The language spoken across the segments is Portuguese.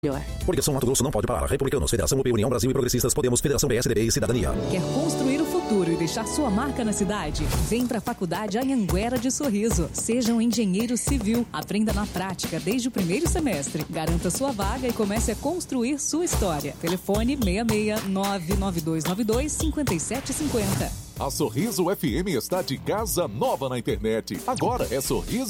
Coligação Mato Grosso não pode parar. Republicanos, Federação UP, União Brasil e Progressistas, Podemos, Federação PSDB e Cidadania. Quer construir o futuro e deixar sua marca na cidade? Vem para a Faculdade Anhanguera de Sorriso. Seja um engenheiro civil. Aprenda na prática desde o primeiro semestre. Garanta sua vaga e comece a construir sua história. Telefone 669-9292-5750. A Sorriso FM está de casa nova na internet. Agora é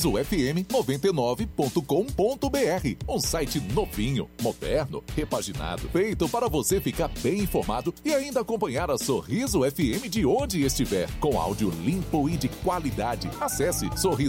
sorrisofm99.com.br. Um site novinho, moderno, repaginado, feito para você ficar bem informado e ainda acompanhar a Sorriso FM de onde estiver, com áudio limpo e de qualidade. Acesse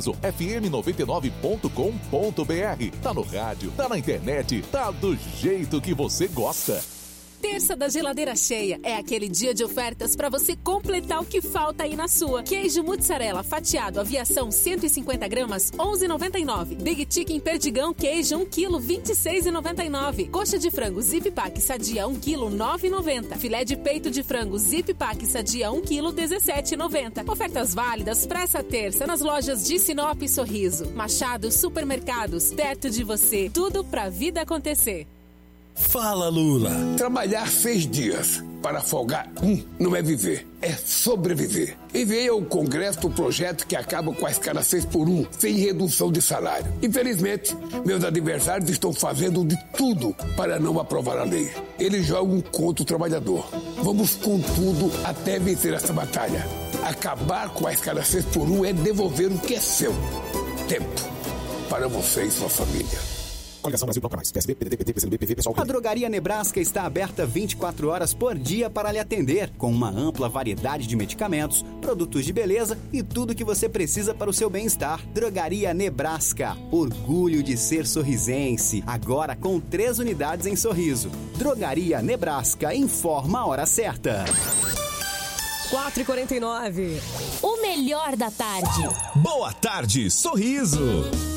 sorrisofm99.com.br. Tá no rádio, tá na internet, tá do jeito que você gosta. Terça da Geladeira Cheia é aquele dia de ofertas para você completar o que falta aí na sua. Queijo mussarela fatiado aviação 150 gramas, 11,99. Big Chicken Perdigão queijo 1 kg, 26,99. Coxa de frango Zip Pack Sadia 1 kg, 9,90. Filé de peito de frango Zip Pack Sadia 1 kg, 17,90. Ofertas válidas para essa terça nas lojas de Sinop e Sorriso. Machado Supermercados, perto de você. Tudo pra vida acontecer. Fala, Lula. Trabalhar 6 dias para folgar não é viver, é sobreviver. Enviei ao Congresso o projeto que acaba com a escala 6x1, sem redução de salário. Infelizmente, meus adversários estão fazendo de tudo para não aprovar a lei. Eles jogam contra o trabalhador. Vamos com tudo até vencer essa batalha. Acabar com a escala 6x1 é devolver o que é seu. Tempo para você e sua família. Coligação Brasil Bloco Mais, PSB, PDT, PT, PCdoB, PV, PSOL. A Drogaria Nebraska está aberta 24 horas por dia para lhe atender, com uma ampla variedade de medicamentos, produtos de beleza e tudo que você precisa para o seu bem-estar. Drogaria Nebraska, orgulho de ser sorrisense, agora com 3 unidades em Sorriso. Drogaria Nebraska, informa a hora certa. 4h49. O melhor da tarde. Boa tarde, Sorriso.